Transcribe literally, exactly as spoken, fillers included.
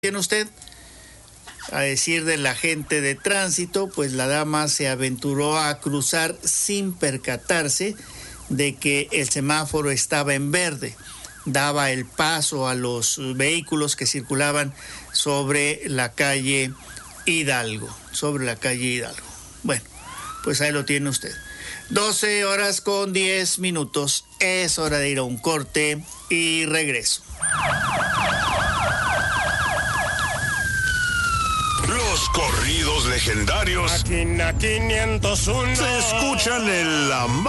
¿Tiene usted? A decir del agente de tránsito, pues la dama se aventuró a cruzar sin percatarse de que el semáforo estaba en verde. Daba el paso a los vehículos que circulaban sobre la calle Hidalgo, sobre la calle Hidalgo. Bueno, pues ahí lo tiene usted. doce horas con diez minutos. Es hora de ir a un corte y regreso. Los corridos legendarios Máquina quinientos uno se escuchan en la